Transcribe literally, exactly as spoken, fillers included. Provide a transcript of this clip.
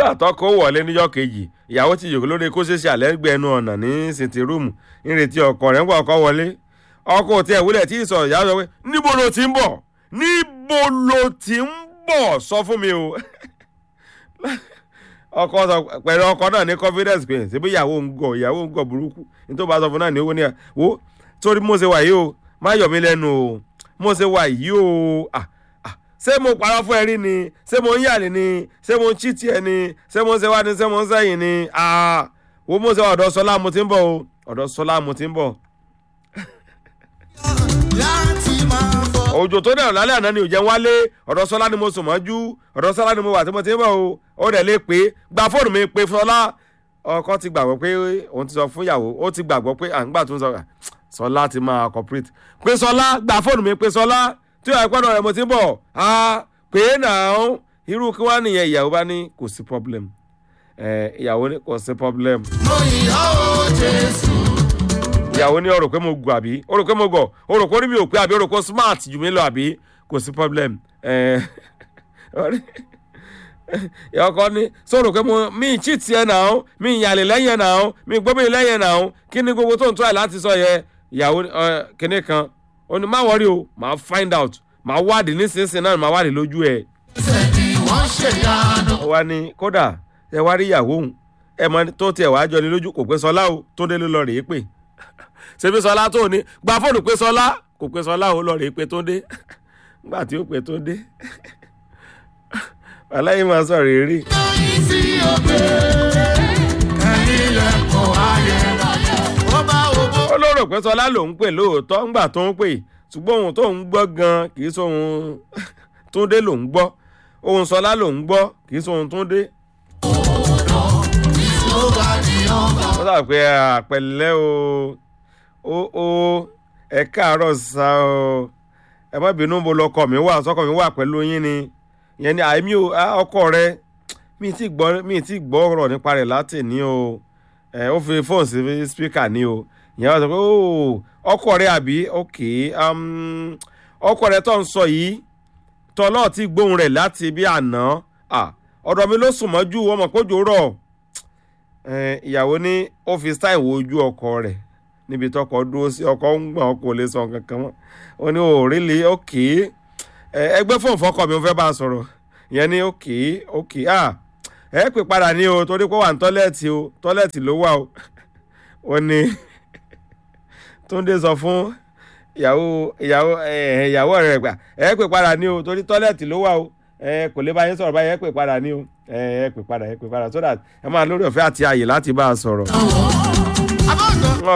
nígbà tọkọ wọlé níjọ́ kejì ìyàwó ti yòókù lórí kó ṣeéṣe àlẹ́gbẹ̀ẹ́ ẹnu ọ̀nà ní sìntì rúùmù nírètí ọkọ rẹ̀ ń gbọ́ ọkọ wọlé ọkọ tí ẹ̀ wúlẹ̀ tí ì sọ ìyàwó sọ pé níbo ló ti ń bọ̀ níbo ló ti ń bọ̀ sọ fún mi o ọkọ sọ pẹ̀lú ọkọ náà ní confidence pé ṣebí ìyàwó ń gọ̀ ìyàwó ń gọ̀ burúkú ní tó bá sọ fún náà ní owó ní à wo torí mo ṣe wà yìí o má yọ̀ mí lẹ́nu o mo ṣe wà yìí o ah ah ṣé mo parọ́ fún ẹ rí ni ṣé mo ń yàlè ni ṣé mo ń chítì ẹ ni ṣé mo ń ṣe wá ni ṣé mo ń sẹ́yìn ni ah wo mo ṣe ọ̀dọ̀ Sọlá mo ti ń bọ̀ o ọ̀dọ̀ Sọlá mo ti ń bọ̀. òjò tó dẹ̀rọ̀ lálẹ́ àná ni ò jẹ́ wálé ọ̀dọ̀ Sọlá ni mo sùn mọ́jú ọ̀dọ̀ Sọlá ni mo wà tí mo ti ń bọ̀ o ó dẹ̀ lè pé gba fóònù mi pé Sọlá ọkọ ti gbàgbọ́ pé òun ti sọ fún ìyàwó ó ti gbàgbọ́ pé à ń gbà tó ń sọ Sọlá ti máa cooperate pé Sọlá gba fóònù mi pé Sọlá tí ó yà pẹ́ẹ́nù rẹ̀ mo ti ń bọ̀ á pé náà irú kí wọ́n nìyẹn ìyàwó bá ní kò sí problem ìyàwó ní kò sí problem. mo ìyàwó Jésù. ìyàwó ní ó rò pé mo gọ̀ àbí ó rò pé mo gọ̀ ó rò pé orí mi ò pé àbí ó rò pé smart jù mí lọ àbí kò sí problem. ọkọ ní sọ̀rọ̀ pé mo mi cheat ẹ̀ náà mi ìyàlè lẹ́yìn ẹ̀ náà mi gbọ́mí lẹ́yìn ẹ̀ náà kí ni gbogbo tó ń tọ́ ẹ̀ láti sọ yẹ ìyàwó kíní kan ó ní má wọrí o máa find out máa wádìí nísinsìnyí náà máa wádìí lójú ẹ̀. ó wá ní kódà ẹ wá rí ìyàwó òun ẹ mọ tó tiẹ̀ wá jọ ní lójú kò pé Sọlá o tó dé ló lọ rèé pé ṣebí Sọlá tó ní gba fóònù pé Sọlá kò pé Sọlá o lọ rèé pé tó dé nígbà tí ó pé tó dé aláyé máa sọ rèé. ó lórò pé Sọlá lòún pè lóòótọ́ ńgbà tó ń pè ṣùgbọ́n ohun tó ń gbọ́ gan kì í sọ ohun Túndé lòún gbọ́ ohun Sọlá lòún gbọ́ kì í sọ ohun Túndé. ó dà pé àpẹ̀lẹ́ o ó ó ẹ káàárọ̀ sá o ẹ má bínú bó lọkọ mi wà sọkọ mi wà pẹ̀lú yín ni ìyẹn ni àìmí o ọkọ rẹ mi ti gbọ́ mi ti gbọ́ ọ̀rọ̀ nípa rẹ̀ láti ní o ẹ ó fi fóònù sí spíkà ní o ìyẹn wá sọ pé ọkọ rẹ àbí ok ọkọ rẹ tó ń sọ yìí tọ́lọ́ ti gbóhùn rẹ̀ láti bí àná ọ̀dọ̀ mi ló sùn mọ́jú ọmọ kójó rọ̀ ìyàwó ní ó fi style wo ojú ọkọ rẹ̀ níbi tọkọ dúró sí ọkọ ń gbọ̀n ọkọ lè sọ kankan mọ́ ó ní ò rí lè ok ẹgbẹ́ fóònù fọkọ mi ò fẹ́ bá a sọ̀rọ̀ ìyẹn ní ok ok ah ẹ pè padà ní o torí pé wà ní tọ́lẹ̀tì o tọ́lẹ̀tì ló wà o ó ní Túndé sọ fún ìyàwó ìyàwó ìyàwó rẹ̀ gbà ẹ pè padà ní o torí tọ́lẹ̀tì ló wà o ẹ kò lè bá yín sọ̀rọ̀ báyìí ẹ pè padà ní o ẹ pè padà ẹ pè padà so that ẹ máa lórí ọ̀fẹ́ àti ààyè láti bá a sọ̀rọ̀.